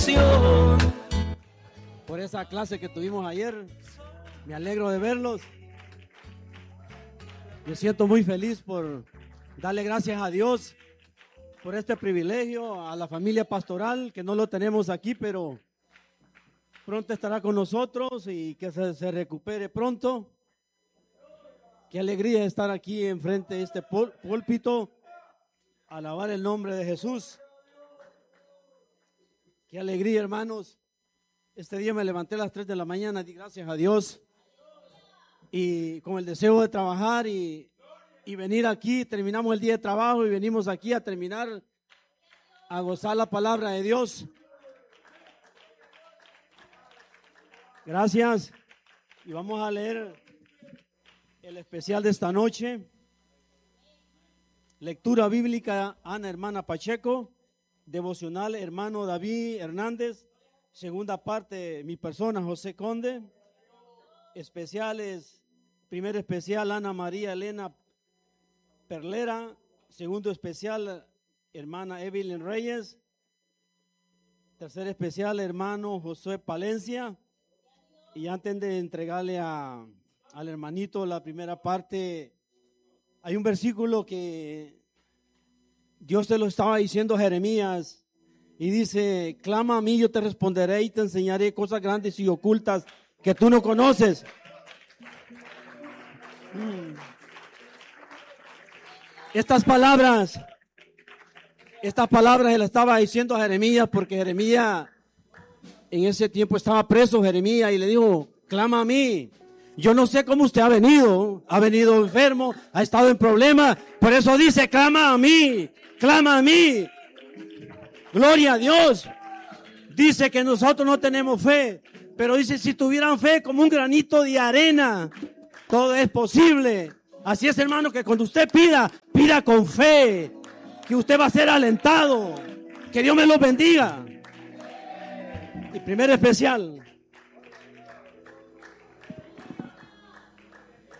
Por esa clase que tuvimos ayer, me alegro de verlos. Me siento muy feliz por darle gracias a Dios por este privilegio, a la familia pastoral, que no lo tenemos aquí, pero pronto estará con nosotros y que se recupere pronto. Qué alegría estar aquí enfrente de este púlpito, alabar el nombre de Jesús. Qué alegría, hermanos. Este día me levanté a las 3 de la mañana, di gracias a Dios y con el deseo de trabajar y venir aquí. Terminamos el día de trabajo y venimos aquí a terminar, a gozar la palabra de Dios. Gracias. Y vamos a leer el especial de esta noche. Lectura bíblica, Ana Hermana Pacheco. Devocional, hermano David Hernández. Segunda parte, mi persona, José Conde. Especiales, primer especial, Ana María Elena Perlera. Segundo especial, hermana Evelyn Reyes. Tercer especial, hermano José Palencia. Y antes de entregarle al hermanito la primera parte, hay un versículo que Dios te lo estaba diciendo a Jeremías. Y dice, clama a mí, yo te responderé y te enseñaré cosas grandes y ocultas que tú no conoces. Estas palabras se las estaba diciendo a Jeremías porque Jeremías en ese tiempo estaba preso, Jeremías, y le dijo, clama a mí. Yo no sé cómo usted ha venido enfermo, ha estado en problemas, por eso dice, clama a mí, clama a mí. Gloria a Dios. Dice que nosotros no tenemos fe, pero dice, si tuvieran fe como un granito de arena, todo es posible. Así es, hermano, que cuando usted pida con fe, que usted va a ser alentado. Que Dios me los bendiga. Y primer especial,